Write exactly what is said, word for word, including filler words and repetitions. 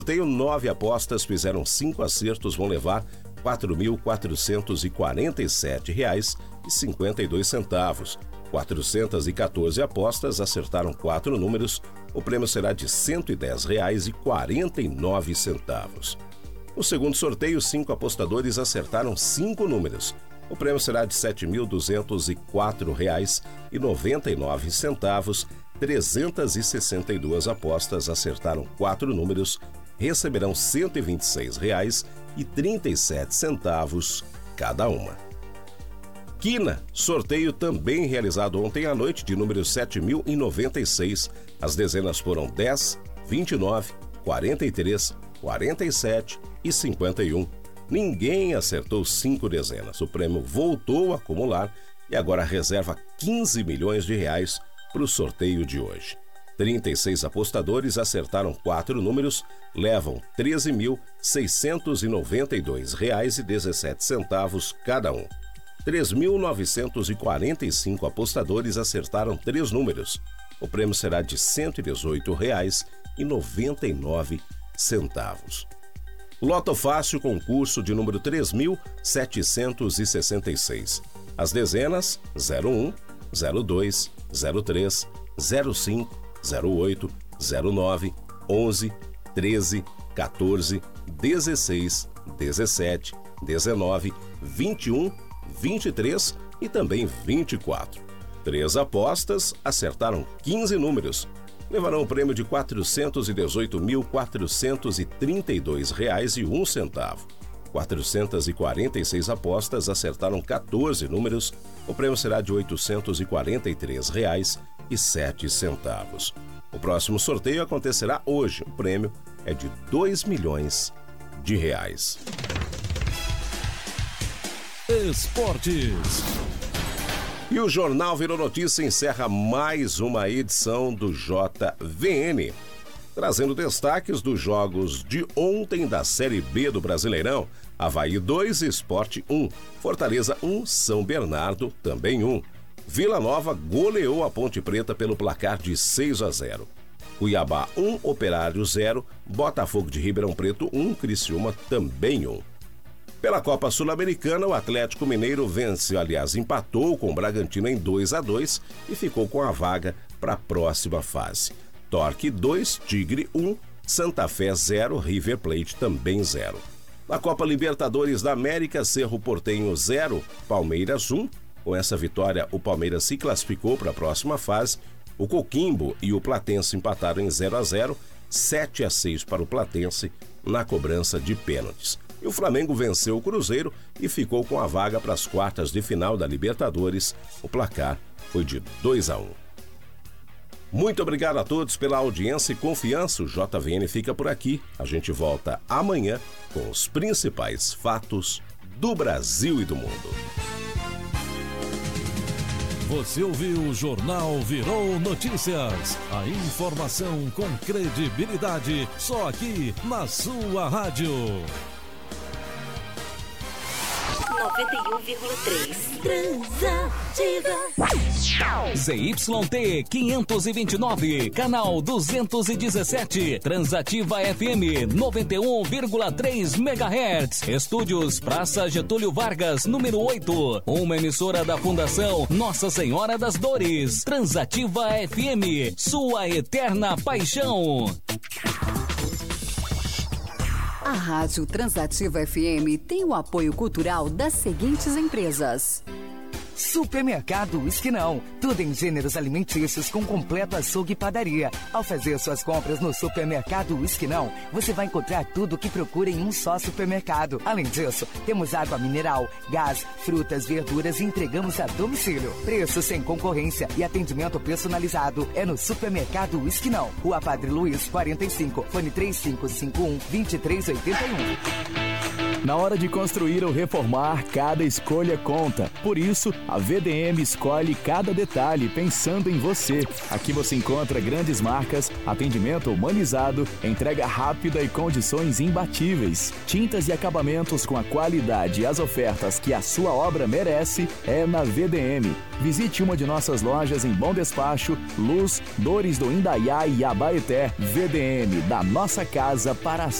Tenho nove apostas, fizeram cinco acertos, vão levar quatro mil quatrocentos e quarenta e sete reais e cinquenta e dois centavos. quatrocentas e quatorze apostas, acertaram quatro números, o prêmio será de cento e dez reais e quarenta e nove centavos. No segundo sorteio, cinco apostadores acertaram cinco números. O prêmio será de sete mil duzentos e quatro reais e noventa e nove centavos. trezentas e sessenta e duas apostas acertaram quatro números, receberão cento e vinte e seis reais e trinta e sete centavos cada uma. Quina, sorteio também realizado ontem à noite de número sete mil e noventa e seis. As dezenas foram dez, vinte e nove, quarenta e três, quarenta e sete e cinquenta e um. Ninguém acertou cinco dezenas. O prêmio voltou a acumular e agora reserva quinze milhões de reais para o sorteio de hoje. trinta e seis apostadores acertaram quatro números, levam treze mil seiscentos e noventa e dois reais e dezessete centavos cada um. três mil novecentos e quarenta e cinco apostadores acertaram três números. O prêmio será de cento e dezoito reais e noventa e nove centavos. Loto Fácil, concurso de número três mil setecentos e sessenta e seis. As dezenas zero um, zero dois, zero três, zero cinco, zero oito, zero nove, onze, treze, quatorze, dezesseis, dezessete, dezenove, vinte e um, vinte e três e também vinte e quatro. Três apostas acertaram quinze números. Levarão o prêmio de quatrocentos e dezoito mil quatrocentos e trinta e dois reais e um centavo. quatrocentas e quarenta e seis apostas acertaram quatorze números. O prêmio será de oitocentos e quarenta e três reais e sete centavos. O próximo sorteio acontecerá hoje. O prêmio é de dois milhões de reais. Esportes. E o Jornal Virou Notícia encerra mais uma edição do J V N, trazendo destaques dos jogos de ontem da Série B do Brasileirão. Avaí dois, Sport um, Fortaleza um, São Bernardo também um. Vila Nova goleou a Ponte Preta pelo placar de seis a zero. Cuiabá um, Operário zero, Botafogo de Ribeirão Preto um, Criciúma também um. Pela Copa Sul-Americana, o Atlético Mineiro vence, aliás, empatou com o Bragantino em dois a dois e ficou com a vaga para a próxima fase. Torque dois, Tigre um, Santa Fé zero, River Plate também zero. Na Copa Libertadores da América, Cerro Porteño zero, Palmeiras um. Com essa vitória, o Palmeiras se classificou para a próxima fase. O Coquimbo e o Platense empataram em zero a zero, sete a seis para o Platense na cobrança de pênaltis. E o Flamengo venceu o Cruzeiro e ficou com a vaga para as quartas de final da Libertadores. O placar foi de dois a um. Muito obrigado a todos pela audiência e confiança. O J V N fica por aqui. A gente volta amanhã com os principais fatos do Brasil e do mundo. Você ouviu o Jornal Virou Notícias. A informação com credibilidade só aqui na sua rádio. noventa e um vírgula três Transativa. Z Y T quinhentos e vinte e nove, canal duzentos e dezessete, Transativa F M noventa e um vírgula três megahertz. Estúdios Praça Getúlio Vargas, número oito. Uma emissora da Fundação Nossa Senhora das Dores. Transativa F M, sua eterna paixão. A Rádio Transativa F M tem o apoio cultural das seguintes empresas: Supermercado Esquinão, tudo em gêneros alimentícios com completo açougue e padaria. Ao fazer suas compras no Supermercado Esquinão, você vai encontrar tudo o que procura em um só supermercado. Além disso, temos água mineral, gás, frutas, verduras e entregamos a domicílio. Preço sem concorrência e atendimento personalizado é no Supermercado Esquinão. Rua Padre Luiz, quarenta e cinco, fone três cinco cinco um, dois três oito um. Na hora de construir ou reformar, cada escolha conta. Por isso, a V D M escolhe cada detalhe pensando em você. Aqui você encontra grandes marcas, atendimento humanizado, entrega rápida e condições imbatíveis. Tintas e acabamentos com a qualidade e as ofertas que a sua obra merece é na V D M. Visite uma de nossas lojas em Bom Despacho, Luz, Dores do Indaiá e Abaeté. V D M, da nossa casa para a